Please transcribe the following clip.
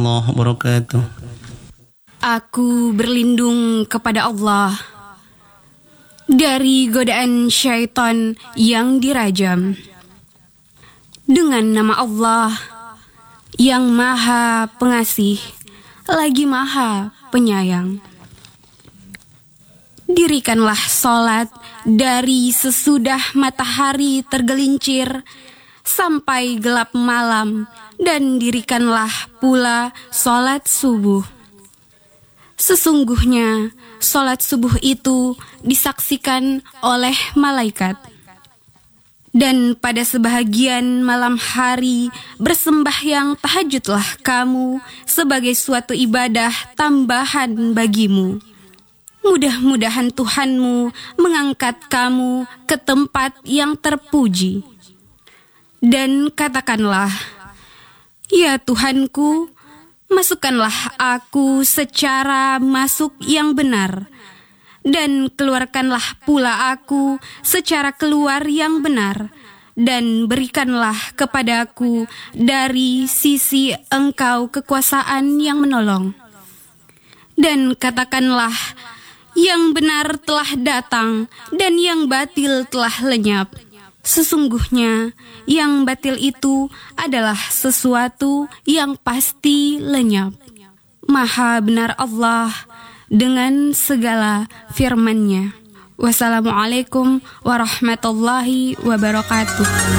Allah wabarakatuh. Aku berlindung kepada Allah dari godaan syaitan yang dirajam. Dengan nama Allah yang Maha Pengasih lagi Maha Penyayang. Dirikanlah sholat dari sesudah matahari tergelincir sampai gelap malam, dan dirikanlah pula sholat subuh. Sesungguhnya sholat subuh itu disaksikan oleh malaikat. Dan pada sebahagian malam hari bersembahyang tahajudlah kamu sebagai suatu ibadah tambahan bagimu. Mudah-mudahan Tuhanmu mengangkat kamu ke tempat yang terpuji. Dan katakanlah, ya Tuhanku, masukkanlah aku secara masuk yang benar, dan keluarkanlah pula aku secara keluar yang benar, dan berikanlah kepadaku dari sisi Engkau kekuasaan yang menolong. Dan katakanlah, yang benar telah datang dan yang batil telah lenyap. Sesungguhnya yang batil itu adalah sesuatu yang pasti lenyap. Maha benar Allah dengan segala firman-Nya. Wassalamualaikum warahmatullahi wabarakatuh.